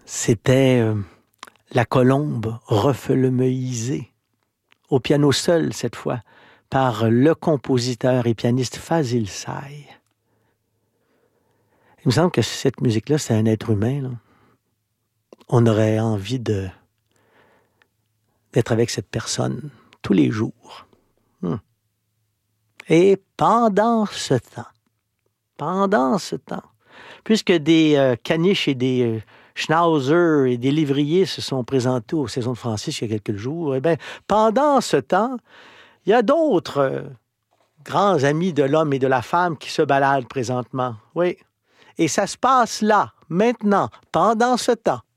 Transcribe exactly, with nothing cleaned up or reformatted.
C'était euh, La Colombe refelemeisée, au piano seul cette fois, par le compositeur et pianiste Fazil Say. Il me semble que cette musique-là, c'est un être humain. Là. On aurait envie de d'être avec cette personne tous les jours. Hmm. Et pendant ce temps, pendant ce temps, puisque des euh, caniches et des euh, schnauzers et des livriers se sont présentés aux Saisons de Francis il y a quelques jours, eh bien, pendant ce temps, il y a d'autres euh, grands amis de l'homme et de la femme qui se baladent présentement. Oui. Et ça se passe là, maintenant, pendant ce temps.